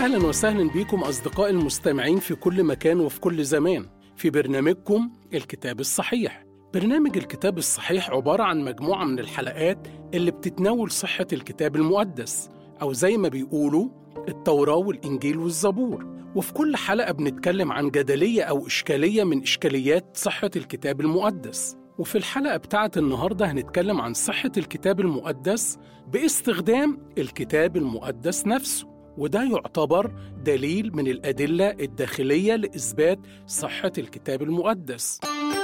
أهلا وسهلا بكم أصدقائي المستمعين في كل مكان وفي كل زمان في برنامجكم الكتاب الصحيح. برنامج الكتاب الصحيح عبارة عن مجموعة من الحلقات اللي بتتناول صحة الكتاب المقدس، أو زي ما بيقولوا التوراة والإنجيل والزبور. وفي كل حلقة بنتكلم عن جدلية أو إشكالية من إشكاليات صحة الكتاب المقدس. وفي الحلقة بتاعت النهاردة هنتكلم عن صحة الكتاب المقدس باستخدام الكتاب المقدس نفسه، وده يعتبر دليل من الأدلة الداخلية لإثبات صحة الكتاب المقدس.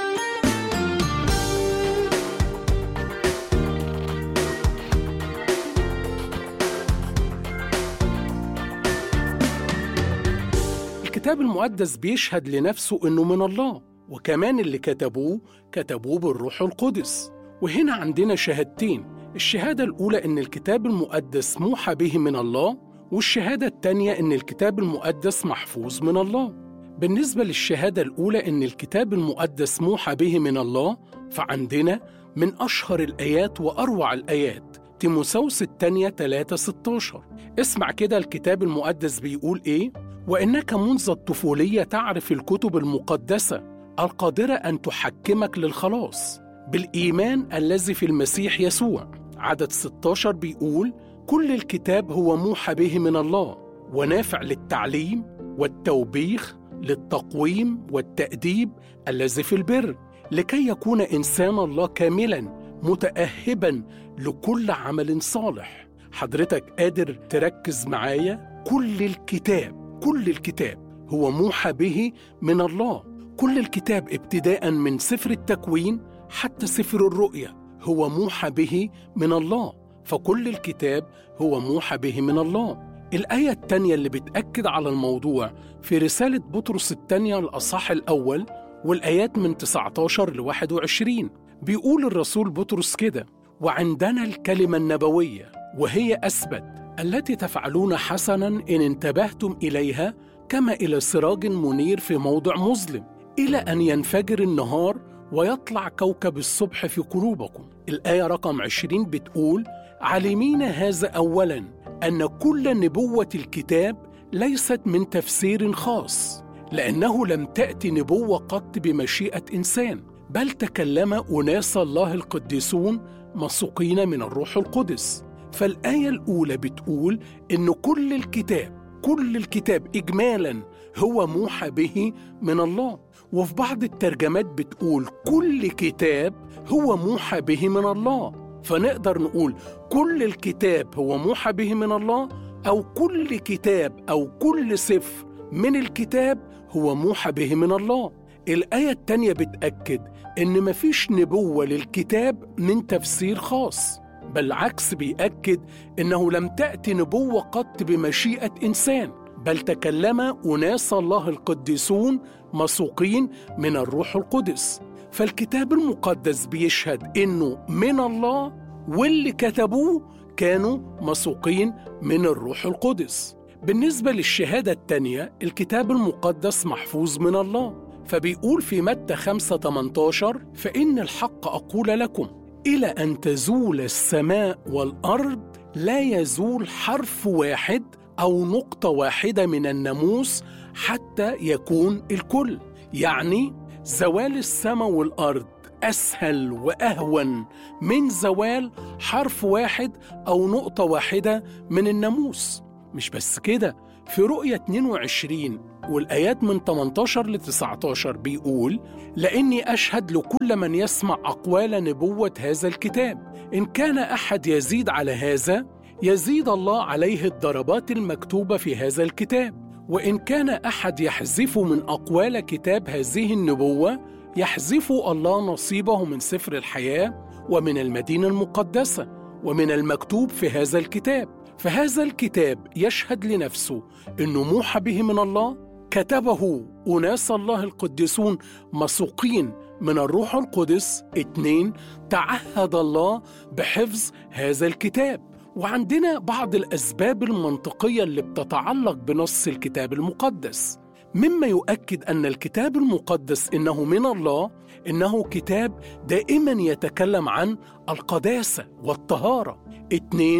الكتاب المقدس بيشهد لنفسه إنه من الله، وكمان اللي كتبوه بالروح القدس. وهنا عندنا شهادتين، الشهادة الأولى إن الكتاب المقدس موحى به من الله، والشهادة التانية إن الكتاب المقدس محفوظ من الله. بالنسبة للشهادة الأولى إن الكتاب المقدس موحى به من الله، فعندنا من أشهر الآيات وأروع الآيات تيموثاوس الثانية 3:16. اسمع كده الكتاب المقدس بيقول إيه؟ وإنك منذ الطفولية تعرف الكتب المقدسة القادرة أن تحكمك للخلاص بالإيمان الذي في المسيح يسوع. عدد 16 بيقول كل الكتاب هو موحى به من الله ونافع للتعليم والتوبيخ للتقويم والتأديب الذي في البر، لكي يكون إنسان الله كاملا متأهبا لكل عمل صالح. حضرتك قادر تركز معايا؟ كل الكتاب هو موحى به من الله. كل الكتاب ابتداء من سفر التكوين حتى سفر الرؤيا هو موحى به من الله، فكل الكتاب هو موحى به من الله. الآية الثانية اللي بتأكد على الموضوع في رسالة بطرس الثانية الأصحاح الأول والآيات من 19 ل21، بيقول الرسول بطرس كده: وعندنا الكلمة النبوية وهي أثبت التي تفعلون حسنا إن انتبهتم إليها كما إلى سراج منير في موضع مظلم إلى أن ينفجر النهار ويطلع كوكب الصبح في قلوبكم. الآية رقم 20 بتقول: عالمين هذا أولا أن كل نبوة الكتاب ليست من تفسير خاص، لأنه لم تأتي نبوة قط بمشيئة إنسان، بل تكلم أناس الله القديسون مسوقين من الروح القدس. فالآية الأولى بتقول إن كل الكتاب إجمالا هو موحى به من الله، وفي بعض الترجمات بتقول كل كتاب هو موحى به من الله. فنقدر نقول كل الكتاب هو موحى به من الله، أو كل كتاب أو كل سفر من الكتاب هو موحى به من الله. الآية التانية بتأكد إن مفيش نبوة للكتاب من تفسير خاص، بالعكس بيأكد إنه لم تأتي نبوة قط بمشيئة إنسان، بل تكلم أناس الله القديسون مسوقين من الروح القدس. فالكتاب المقدس بيشهد إنه من الله، واللي كتبوه كانوا مسوقين من الروح القدس. بالنسبة للشهادة التانية، الكتاب المقدس محفوظ من الله، فبيقول في متى 5:18: فإن الحق أقول لكم إلى أن تزول السماء والأرض لا يزول حرف واحد أو نقطة واحدة من الناموس حتى يكون الكل. يعني زوال السماء والأرض أسهل وأهون من زوال حرف واحد أو نقطة واحدة من الناموس. مش بس كده، في رؤية 22 والآيات من 18 ل 19 بيقول: لأني أشهد لكل من يسمع أقوال نبوة هذا الكتاب، إن كان أحد يزيد على هذا يزيد الله عليه الضربات المكتوبة في هذا الكتاب، وإن كان أحد يحذف من أقوال كتاب هذه النبوة يحذف الله نصيبه من سفر الحياة ومن المدينة المقدسة ومن المكتوب في هذا الكتاب. فهذا الكتاب يشهد لنفسه إنه موحى به من الله، كتبه أناس الله القديسون مسوقين من الروح القدس. 2 تعهد الله بحفظ هذا الكتاب. وعندنا بعض الأسباب المنطقية اللي بتتعلق بنص الكتاب المقدس، مما يؤكد أن الكتاب المقدس إنه من الله، إنه كتاب دائما يتكلم عن القداسة والطهارة. 2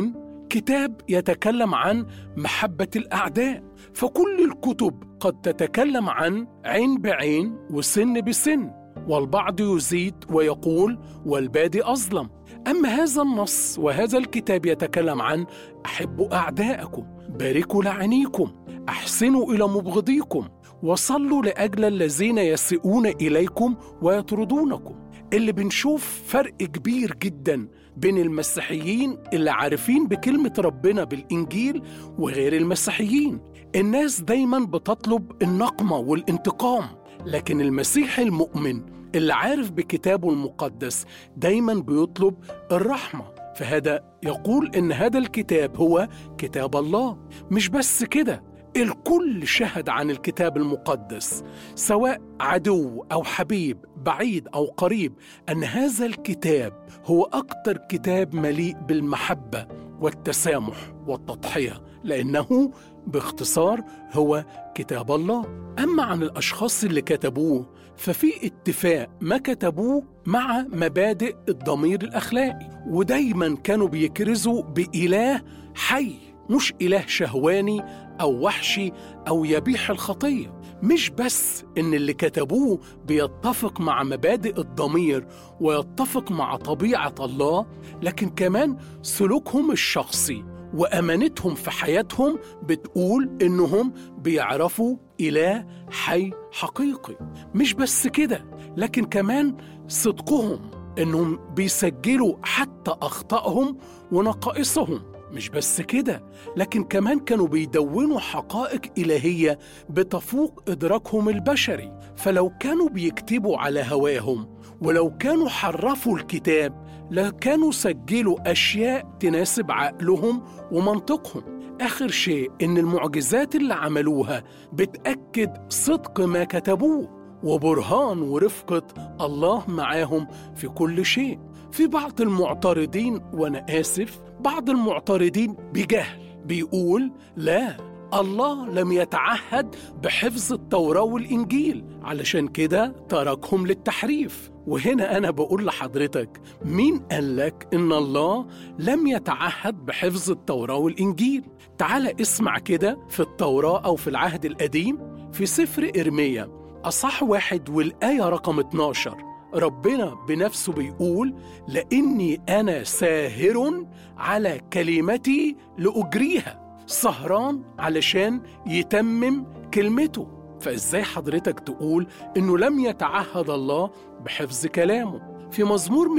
كتاب يتكلم عن محبة الأعداء، فكل الكتب قد تتكلم عن عين بعين وسن بسن، والبعض يزيد ويقول والبادي أظلم. أما هذا النص وهذا الكتاب يتكلم عن أحبوا أعداءكم، باركوا لعنيكم، أحسنوا إلى مبغضيكم، وصلوا لأجل الذين يسيئون إليكم ويطردونكم. اللي بنشوف فرق كبير جدا بين المسيحيين اللي عارفين بكلمة ربنا بالإنجيل وغير المسيحيين. الناس دايما بتطلب النقمة والانتقام، لكن المسيحي المؤمن اللي عارف بكتابه المقدس دايما بيطلب الرحمة. فهذا يقول إن هذا الكتاب هو كتاب الله. مش بس كده، الكل شهد عن الكتاب المقدس، سواء عدو أو حبيب، بعيد أو قريب، أن هذا الكتاب هو أكتر كتاب مليء بالمحبة والتسامح والتضحية، لأنه باختصار هو كتاب الله. أما عن الأشخاص اللي كتبوه ففي اتفاق ما كتبوه مع مبادئ الضمير الأخلاقي، ودايما كانوا بيكرزوا بإله حي، مش إله شهواني أو وحشي أو يبيح الخطية. مش بس إن اللي كتبوه بيتفق مع مبادئ الضمير ويتفق مع طبيعة الله، لكن كمان سلوكهم الشخصي وأمانتهم في حياتهم بتقول إنهم بيعرفوا إله حي حقيقي. مش بس كده، لكن كمان صدقهم إنهم بيسجلوا حتى أخطائهم ونقائصهم. مش بس كده، لكن كمان كانوا بيدونوا حقائق إلهية بتفوق إدراكهم البشري. فلو كانوا بيكتبوا على هواهم ولو كانوا حرفوا الكتاب لكانوا سجلوا أشياء تناسب عقلهم ومنطقهم. آخر شيء إن المعجزات اللي عملوها بتأكد صدق ما كتبوه وبرهان ورفقة الله معاهم في كل شيء. في بعض المعترضين، وأنا آسف، بعض المعترضين بجهل بيقول لا، الله لم يتعهد بحفظ التوراة والإنجيل، علشان كده تركهم للتحريف. وهنا أنا بقول لحضرتك، مين قالك إن الله لم يتعهد بحفظ التوراة والإنجيل؟ تعال اسمع كده في التوراة أو في العهد القديم في سفر إرميا أصح 1 والآية رقم 12، ربنا بنفسه بيقول لإني أنا ساهر على كلمتي لأجريها، سهران علشان يتمم كلمته. فإزاي حضرتك تقول إنه لم يتعهد الله بحفظ كلامه؟ في مزمور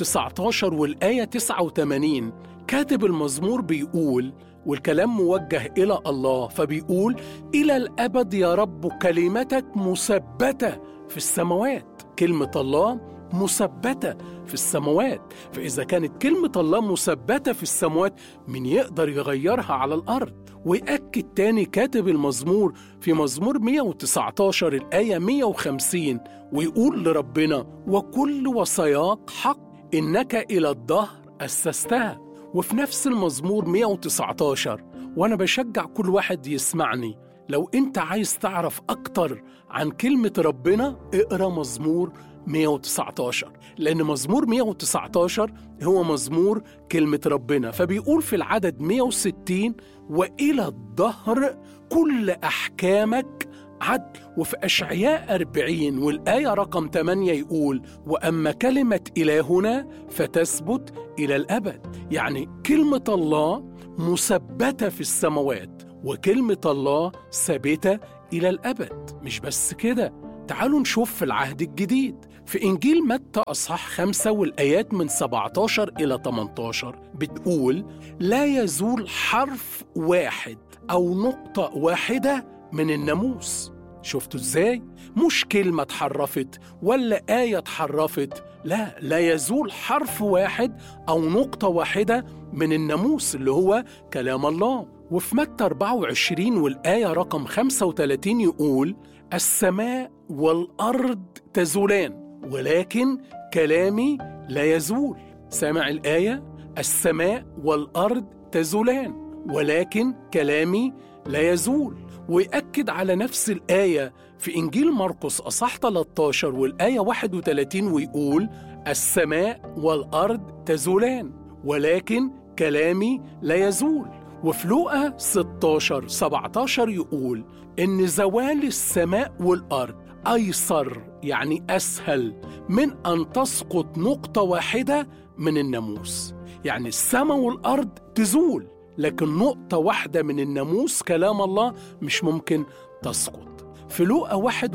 119 والآية 89 كاتب المزمور بيقول، والكلام موجه إلى الله، فبيقول إلى الأبد يا رب كلمتك مثبتة في السماوات. كلمة الله مثبتة في السماوات، فإذا كانت كلمة الله مثبتة في السماوات مين يقدر يغيرها على الأرض؟ ويأكد تاني كاتب المزمور في مزمور 119 الآية 150 ويقول لربنا وكل وصاياك حق إنك إلى الدهر أسستها. وفي نفس المزمور 119، وأنا بشجع كل واحد يسمعني، لو أنت عايز تعرف أكتر عن كلمة ربنا اقرأ مزمور 119، لأن مزمور 119 هو مزمور كلمة ربنا. فبيقول في العدد 160 وإلى الدهر كل أحكامك عدل. وفي أشعياء 40 والآية رقم 8 يقول وأما كلمة إلهنا فتثبت إلى الأبد. يعني كلمة الله مثبتة في السماوات وكلمة الله ثابتة إلى الأبد. مش بس كده، تعالوا نشوف في العهد الجديد في إنجيل متى أصحاح 5 والآيات من 17 إلى 18 بتقول لا يزول حرف واحد أو نقطة واحدة من الناموس. شفتوا إزاي؟ مش كلمة اتحرفت ولا آية اتحرفت، لا يزول حرف واحد أو نقطة واحدة من الناموس اللي هو كلام الله. وفي متى 24 والآية رقم 35 يقول السماء والأرض تزولان ولكن كلامي لا يزول. سامع الآية؟ السماء والأرض تزولان ولكن كلامي لا يزول. ويأكد على نفس الآية في إنجيل مرقس أصح 13 والآية 31 ويقول السماء والأرض تزولان ولكن كلامي لا يزول. وفي لوقا 16-17 يقول إن زوال السماء والأرض أيسر، يعني أسهل، من أن تسقط نقطة واحدة من الناموس. يعني السماء والأرض تزول، لكن نقطة واحدة من الناموس كلام الله مش ممكن تسقط. في لوقا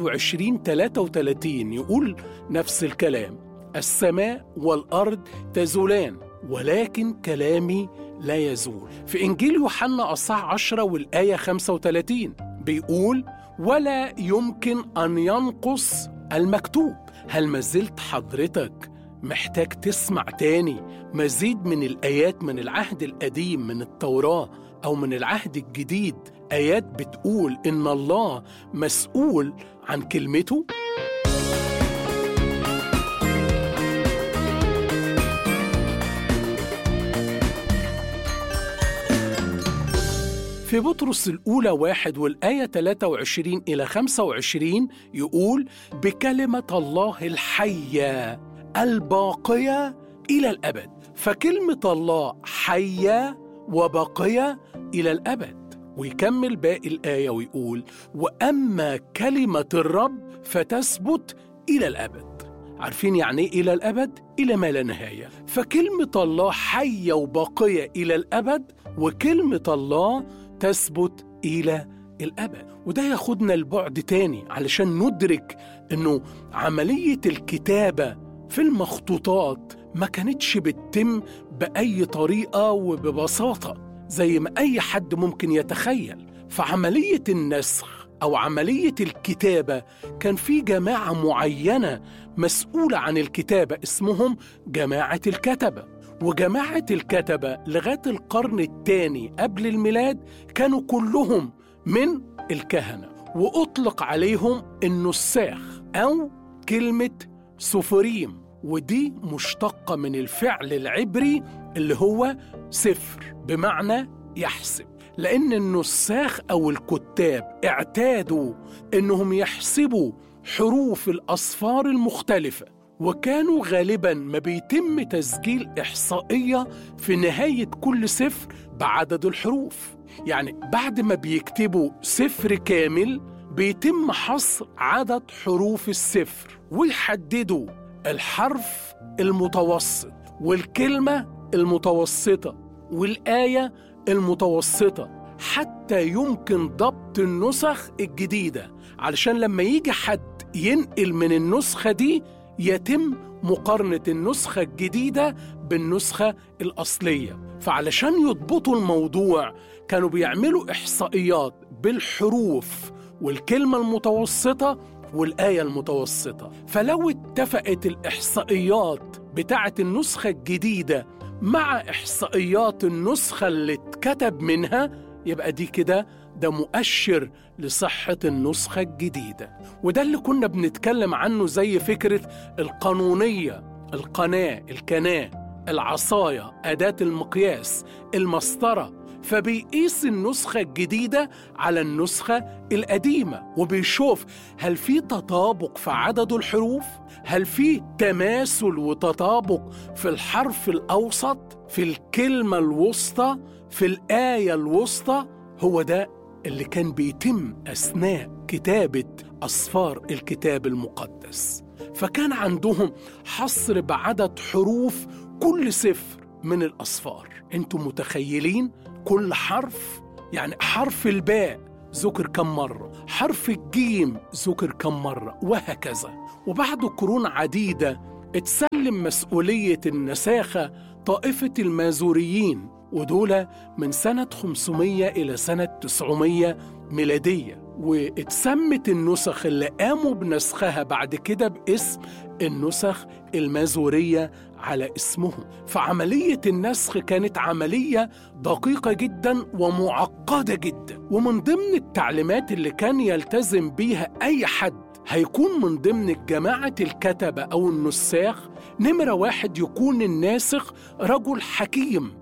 21-33 يقول نفس الكلام: السماء والأرض تزولان ولكن كلامي لا يزول. في إنجيل يوحنا أصحاح 10 والآية 35 بيقول: ولا يمكن أن ينقص المكتوب. هل ما زلت حضرتك محتاج تسمع تاني مزيد من الآيات من العهد القديم من التوراة أو من العهد الجديد، آيات بتقول إن الله مسؤول عن كلمته؟ في بطرس الأولى 1 والآية 23-25 يقول: بكلمة الله الحية الباقية إلى الأبد. فكلمة الله حية وباقية إلى الأبد. ويكمل باقي الآية ويقول: وأما كلمة الرب فتثبت إلى الأبد. عارفين يعني إيه إلى الأبد؟ إلى ما لا نهاية. فكلمة الله حية وباقية إلى الأبد، وكلمة الله تثبت إلى الأبد. وده ياخدنا لبعد تاني علشان ندرك إنه عملية الكتابة في المخطوطات ما كانتش بتتم بأي طريقة وببساطة زي ما أي حد ممكن يتخيل. فعملية النسخ أو عملية الكتابة كان في جماعة معينة مسؤولة عن الكتابة اسمهم جماعة الكتبة. وجماعة الكتبة لغاية القرن الثاني قبل الميلاد كانوا كلهم من الكهنة، وأطلق عليهم النساخ أو كلمة سفريم، ودي مشتقة من الفعل العبري اللي هو سفر بمعنى يحسب. لأن النساخ أو الكتاب اعتادوا إنهم يحسبوا حروف الأصفار المختلفة، وكانوا غالباً ما بيتم تسجيل إحصائية في نهاية كل سفر بعدد الحروف. يعني بعد ما بيكتبوا سفر كامل بيتم حصر عدد حروف السفر، ويحددوا الحرف المتوسط والكلمة المتوسطة والآية المتوسطة حتى يمكن ضبط النسخ الجديدة، علشان لما يجي حد ينقل من النسخة دي يتم مقارنة النسخة الجديدة بالنسخة الأصلية. فعلشان يضبطوا الموضوع كانوا بيعملوا إحصائيات بالحروف والكلمة المتوسطة والآية المتوسطة. فلو اتفقت الإحصائيات بتاعة النسخة الجديدة مع إحصائيات النسخة اللي اتكتب منها، يبقى دي كده ده مؤشر لصحة النسخة الجديدة. وده اللي كنا بنتكلم عنه زي فكرة القانونية، القناة، الكناة، العصاية، أداة المقياس، المسطرة. فبيقيس النسخة الجديدة على النسخة القديمة وبيشوف هل في تطابق في عدد الحروف، هل في تماثل وتطابق في الحرف الأوسط، في الكلمة الوسطى، في الآية الوسطى. هو ده اللي كان بيتم أثناء كتابة أصفار الكتاب المقدس. فكان عندهم حصر بعدد حروف كل سفر من الأصفار. انتم متخيلين كل حرف؟ يعني حرف الباء ذكر كم مرة، حرف الجيم ذكر كم مرة، وهكذا. وبعد قرون عديدة اتسلم مسؤولية النساخة طائفة المازوريين، ودول من سنة 500 إلى سنة 900 ميلادية. واتسمت النسخ اللي قاموا بنسخها بعد كده باسم النسخ المازورية على اسمهم. فعملية النسخ كانت عملية دقيقة جدا ومعقدة جدا. ومن ضمن التعليمات اللي كان يلتزم بيها أي حد هيكون من ضمن جماعة الكتبة أو النساخ: نمرة 1 يكون الناسخ رجل حكيم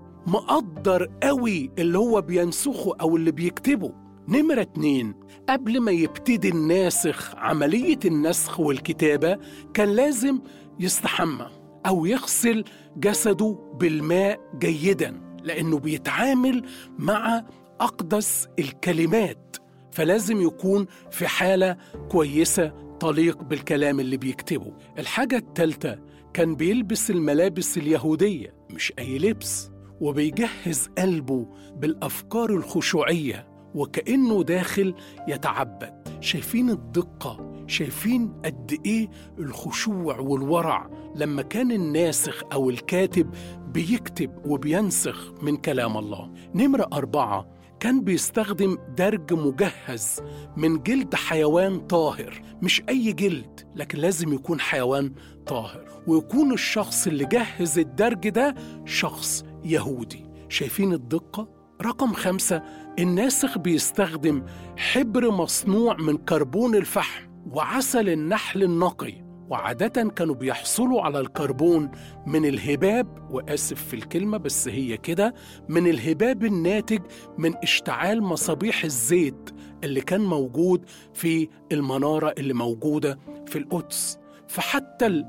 مقدر قوي اللي هو بينسخه أو اللي بيكتبه. نمرة 2 قبل ما يبتدي الناسخ عملية النسخ والكتابة كان لازم يستحمى أو يغسل جسده بالماء جيداً لأنه بيتعامل مع أقدس الكلمات، فلازم يكون في حالة كويسة تليق بالكلام اللي بيكتبه. الحاجة الثالثة، كان بيلبس الملابس اليهودية مش أي لبس، وبيجهز قلبه بالأفكار الخشوعية وكأنه داخل يتعبد. شايفين الدقة؟ شايفين قد إيه الخشوع والورع لما كان الناسخ أو الكاتب بيكتب وبينسخ من كلام الله. نمرة 4، كان بيستخدم درج مجهز من جلد حيوان طاهر، مش أي جلد، لكن لازم يكون حيوان طاهر، ويكون الشخص اللي جهز الدرج ده شخص يهودي. شايفين الدقة؟ رقم 5، الناسخ بيستخدم حبر مصنوع من كربون الفحم وعسل النحل النقي، وعادة كانوا بيحصلوا على الكربون من الهباب، وآسف في الكلمة بس هي كده، من الهباب الناتج من اشتعال مصابيح الزيت اللي كان موجود في المنارة اللي موجودة في القدس. فحتى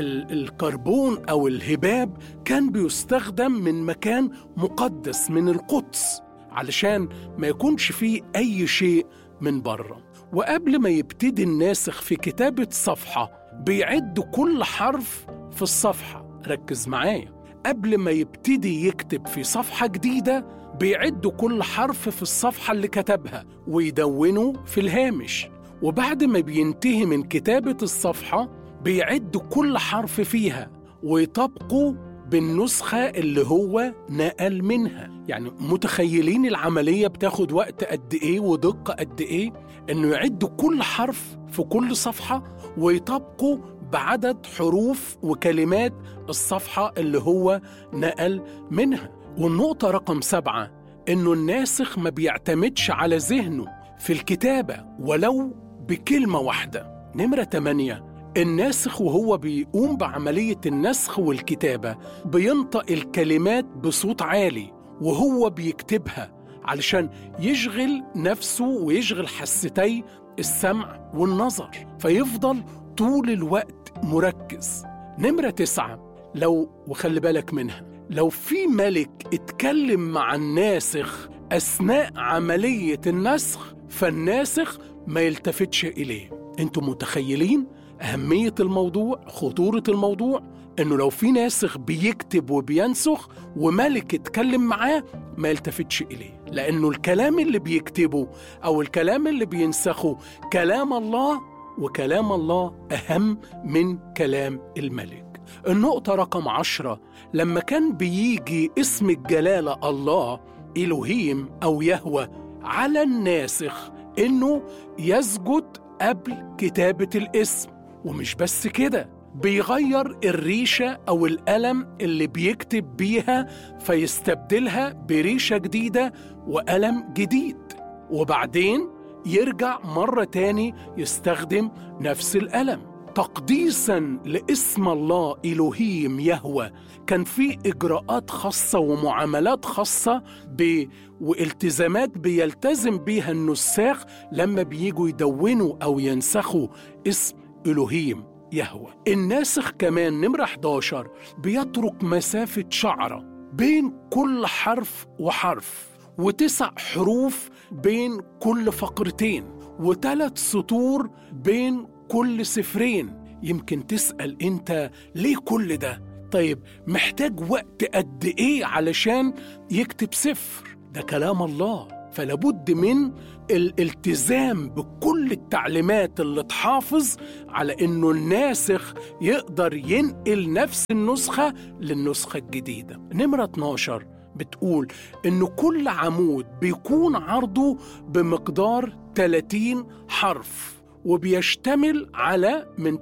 الكربون أو الهباب كان بيستخدم من مكان مقدس من القدس علشان ما يكونش فيه أي شيء من بره. وقبل ما يبتدي الناسخ في كتابة صفحة بيعد كل حرف في الصفحة. ركز معايا، قبل ما يبتدي يكتب في صفحة جديدة بيعد كل حرف في الصفحة اللي كتبها ويدونه في الهامش، وبعد ما بينتهي من كتابة الصفحة بيعد كل حرف فيها ويطبقه بالنسخة اللي هو نقل منها. يعني متخيلين العملية بتاخد وقت قد إيه ودقة قد إيه؟ إنه يعد كل حرف في كل صفحة ويطبقه بعدد حروف وكلمات الصفحة اللي هو نقل منها. والنقطة رقم 7، إنه الناسخ ما بيعتمدش على ذهنه في الكتابة ولو بكلمة واحدة. نمرة 8، الناسخ وهو بيقوم بعملية النسخ والكتابة بينطق الكلمات بصوت عالي وهو بيكتبها علشان يشغل نفسه ويشغل حستي السمع والنظر، فيفضل طول الوقت مركز. نمرة 9، وخلي بالك منها، لو في ملك اتكلم مع الناسخ أثناء عملية النسخ فالناسخ ما يلتفتش إليه. انتم متخيلين أهمية الموضوع، خطورة الموضوع؟ إنه لو في ناسخ بيكتب وبينسخ وملك اتكلم معاه ما يلتفتش إليه، لأنه الكلام اللي بيكتبه أو الكلام اللي بينسخه كلام الله، وكلام الله أهم من كلام الملك. النقطة رقم 10، لما كان بيجي اسم الجلالة الله إلهيم أو يهوه على الناسخ إنه يسجد قبل كتابة الاسم. ومش بس كده، بيغير الريشة أو القلم اللي بيكتب بيها فيستبدلها بريشة جديدة وقلم جديد، وبعدين يرجع مرة تاني يستخدم نفس القلم تقديساً لاسم الله إلهيم يهوه. كان في إجراءات خاصة ومعاملات خاصة والتزامات بيلتزم بيها النساخ لما بييجوا يدونوا أو ينسخوا اسم إلهيم يهوه. الناسخ كمان نمرة 11 بيترك مسافة شعرة بين كل حرف وحرف، و9 حروف بين كل فقرتين، و3 سطور بين كل سفرين. يمكن تسأل انت ليه كل ده؟ طيب محتاج وقت قد ايه علشان يكتب سفر؟ ده كلام الله، فلابد من الالتزام بكل التعليمات اللي تحافظ على انه الناسخ يقدر ينقل نفس النسخة للنسخة الجديدة. نمرة 12 بتقول إنه كل عمود بيكون عرضه بمقدار 30 حرف، وبيشتمل على من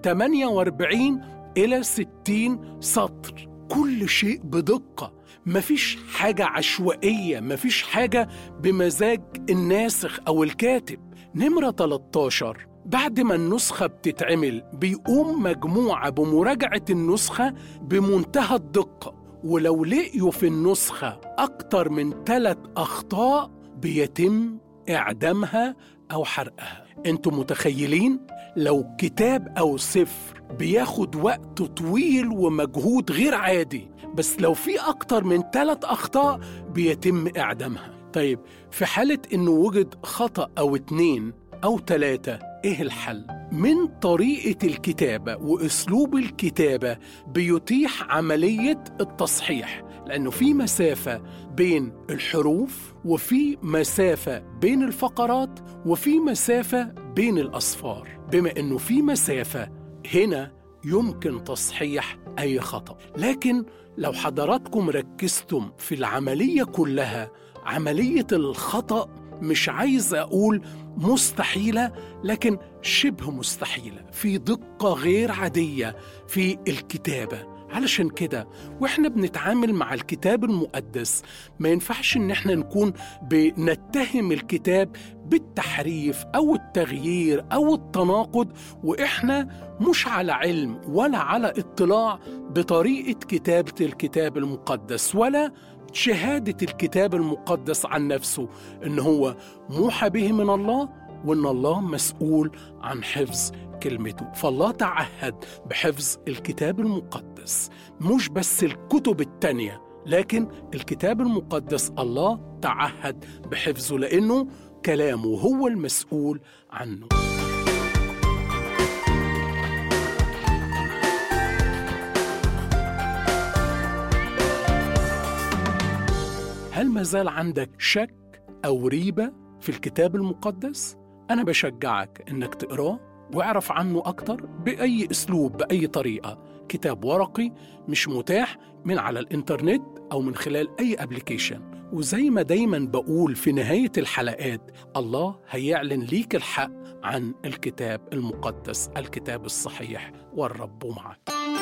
48 إلى 60 سطر. كل شيء بدقة، مفيش حاجة عشوائية، مفيش حاجة بمزاج الناسخ أو الكاتب. نمرة 13 بعد ما النسخة بتتعمل بيقوم مجموعة بمراجعة النسخة بمنتهى الدقة، ولو لقيوا في النسخة أكتر من 3 أخطاء بيتم إعدامها أو حرقها. أنتم متخيلين لو كتاب أو سفر بياخد وقت طويل ومجهود غير عادي، بس لو في أكتر من 3 أخطاء بيتم إعدامها. طيب في حالة إنه وجد خطأ أو 2 أو 3، إيه الحل؟ من طريقة الكتابة وأسلوب الكتابة بيتيح عملية التصحيح، لأنه في مسافة بين الحروف، وفي مسافة بين الفقرات، وفي مسافة بين الأصفار. بما أنه في مسافة هنا يمكن تصحيح أي خطأ. لكن لو حضراتكم ركزتم في العملية كلها، عملية الخطأ مش عايز أقول مستحيلة، لكن شبه مستحيلة، في دقة غير عادية في الكتابة. علشان كده وإحنا بنتعامل مع الكتاب المقدس ما ينفعش إن إحنا نكون بنتهم الكتاب بالتحريف أو التغيير أو التناقض، وإحنا مش على علم ولا على اطلاع بطريقة كتابة الكتاب المقدس، ولا شهادة الكتاب المقدس عن نفسه إن هو موحى به من الله، وإن الله مسؤول عن حفظ كلمته. فالله تعهد بحفظ الكتاب المقدس، مش بس الكتب التانية، لكن الكتاب المقدس الله تعهد بحفظه، لأنه كلامه هو المسؤول عنه. هل ما زال عندك شك أو ريبة في الكتاب المقدس؟ أنا بشجعك إنك تقراه واعرف عنه أكتر بأي أسلوب، بأي طريقة. كتاب ورقي مش متاح من على الإنترنت أو من خلال أي أبليكيشن. وزي ما دايما بقول في نهاية الحلقات، الله هيعلن ليك الحق عن الكتاب المقدس، الكتاب الصحيح، والرب معك.